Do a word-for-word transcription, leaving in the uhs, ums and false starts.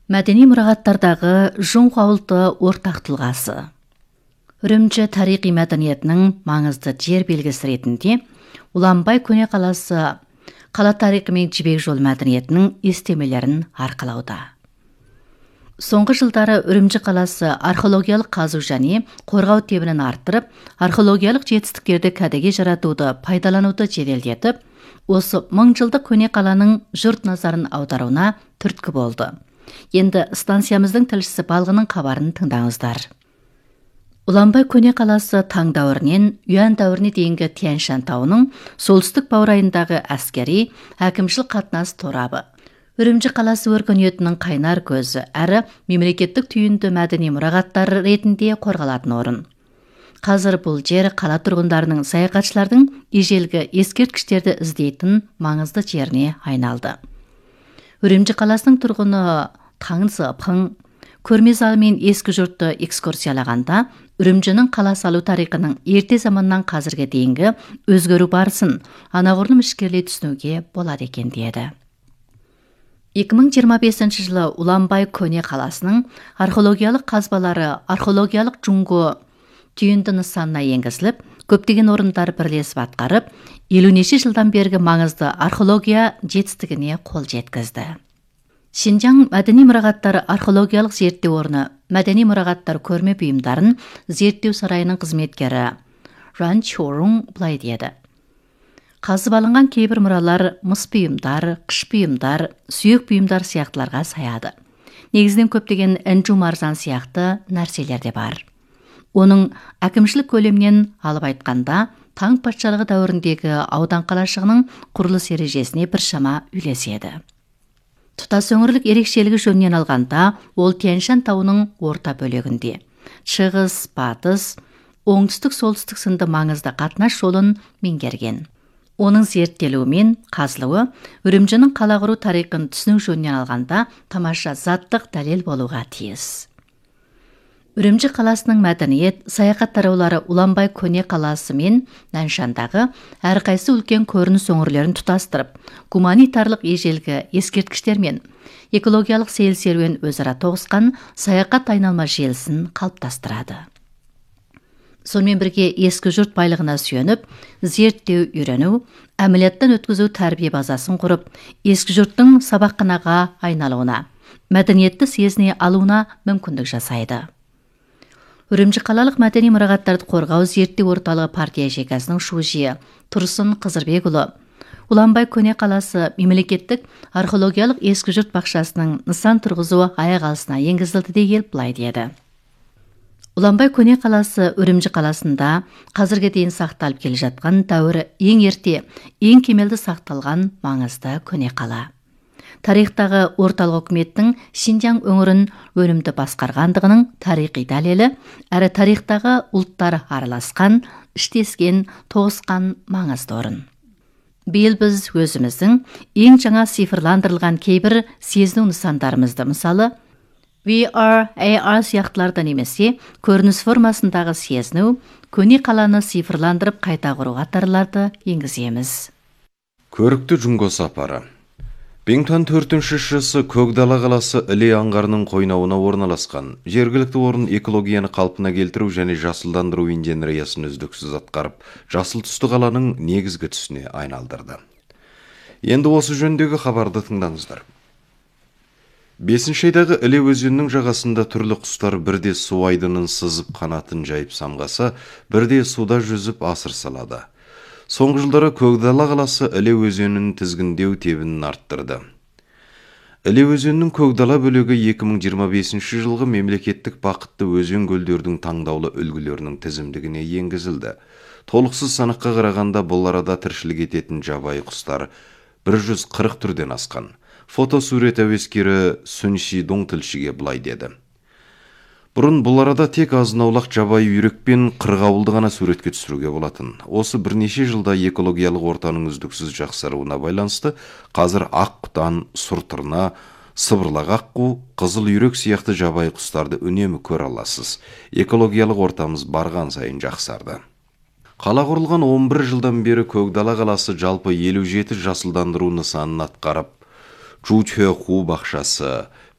Мәдени мұрағаттардағы Жұң ауылды ортақ тұлғасы. Үрімжі тарихи мәдениетінің маңызды жер белгісі ретінде Уланбай көне қаласы қала тарихы мен жібек жол мәдениетінің естемелерін арқалауда. Соңғы жылдары Үрімжі қаласы археологиялық қазу және қорғау тебінін арттырып, археологиялық жетістіктерді кәдеге жаратуды пайдалануды жеделдетіп, осы мың жылдық көне қаланың жұрт назарын аударуына түрткі болды. Енді станциямыздың тілшісі Балғының хабарын тыңдаңыздар. Уланбай көне қаласы таң дәуірінен Юан дәуіріне дейінгі Тянь-Шань тауының солтүстік баурайындағы әскери, әкімшілік қатынас торабы. Үрімжі қаласы өркениетінің қайнар көзі әрі мемлекеттік түйінді мәдени мұрағаттары ретінде қорғалатын орын. Қазір бұл жер қала тұрғындарының саяхатшылардың ежелгі ескерткіштерді іздейтін маңызды жеріне айналды. Үрімжі қаласының тұрғыны Таң Зыпың көрме залы мен ескі жұртты экскурсиялағанда, Үрімжінің қала салу тарихының ерте заманнан қазірге дейінгі өзгеру барысын анағұрлым ішкерлей түсінуге болады екен деді. екі мың жиырма бесінші жылы Уланбай көне қаласының археологиялық қазбалары археологиялық жұңғы түйінді нысанына енгізіліп, көптеген орындар бірлесіп атқарып, елуінші жылдан бергі маңызды археология жетістігіне қол жеткізді. Шинжаң мәдени мұрағаттары археологиялық зерттеу орны мәдени мұрағаттар көрме бұйымдарын зерттеу сарайының қызметкері Ран Чорун былай деді. Қазып алынған кейбір мұралар мыс бұйымдар, қыш бұйымдар, сүйек бұйымдар сияқтыларға саяды. Негізінен көптеген інжу маржан сияқты нәрселер де бар. Оның әкімшілік көлемнен алып айтқанда, Таң патшалығы дәуіріндегі аудан қалашығының құрылыс ережесіне біршама үйлеседі. Тұтас өңірлік ерекшелігі жөнінен алғанда, ол Тянь-Шань тауының орта бөлігінде. Шығыс, батыс, оңтүстік, солтүстік сынды маңызды қатынас жолын меңгерген. Оның зерттелуі мен қазылуы Үрімжінің қала құру тарихын түсіну жөнінен алғанда тамаша заттық дәлел болуға тиіс. Үрімжі қаласының мәдениет, саяхат тараулары Уланбай көне қаласы мен Наншандағы әрқайсы үлкен көрініс өңірлерін тұтастырып, гуманитарлық ежелгі ескерткіштер мен экологиялық сейіл серуен өзара тоғысқан саяхат айналма желісін қалыптастырады. Сонымен бірге ескі жұрт байлығына сүйеніп, зерттеу, үйрену, әмілеттен өткізу тәрбие базасын құрып, ескі жұрттың сабақханаға айналуына, мәдениетті сезіне алуына мүмкіндік жасайды. Үрімжі қалалық мәдени мұрағаттарды қорғау зерттеу орталығы партия жекасының шужиы Тұрсын Қызырбекұлы Уланбай көне қаласы мемлекеттік археологиялық ескі жұрт бақшасының нысан тұрғызуы аяқ алысына енгізілді де келіп былай деді. Уланбай көне қаласы Үрімжі қаласында қазірге дейін сақталып келе жатқан дәуірі ең ерте, ең кемелді сақталған маңызды көне қала. Тарихтағы орталық үкіметтің Шинжаң өңірін өнімді басқарғандығының тарихи дәлелі, әрі тарихтағы ұлттар араласқан, іштескен, тоғысқан маңызды орын. Биыл біз өзіміздің ең жаңа цифрландырылған кейбір сезіну нысандарымызды, мысалы, ви ар, эй ар сияқтыларда немесе көрініс формасындағы сезіну, көне қаланы цифрландырып қайта құру қатарларды енгіземіз. Көрікті Жұңго сапары. Беңтан төртінші шысы Көкдала қаласы Іле аңғарының қойнауына орналасқан. Жергілікті орын экологияны қалпына келтіру және жасылдандыру инженериясын үздіксіз атқарып, жасыл түсті қаланың негізгі түсіне айналдырды. Енді осы жөндегі хабарды тыңдаңыздар. Бесінші айдағы Іле өзенінің жағасында түрлі құстар бірде су айдынын сызып қанатын жайып самғаса, бірде суда жүзіп асыр салады. Соңғы жылдары Көкдала қаласы Іле өзенінің тізгіндеу тебінін арттырды. Іле өзенінің Көкдала бөлігі екі мың жиырма бесінші жылғы мемлекеттік бақытты өзен көлдердің таңдаулы үлгілерінің тізімдігіне енгізілді. Толықсыз санаққа қарағанда бұл арада тіршілік ететін жабайы құстар бір жүз қырық түрден асқан. Фотосурет әуескері Сүн Шидong тілшіге былай деді. Бұрын бұл арада тек азынаулақ жабайы үйрек пен қырғауылды ғана суретке түсіруге болатын. Осы бірнеше жылда экологиялық ортаның үздіксіз жақсаруына байланысты қазір ақ құтан, сұр тырна, сыбырлақ аққу, қызыл үйрек сияқты жабайы құстарды үнемі көре аласыз. Экологиялық ортамыз барған сайын жақсарды. Қала құрылған он бір жылдан бері Көкдала қаласы жалпы елу жеті жасылдандыру нысанын атқарып, Чучхэ Ху бақшасы,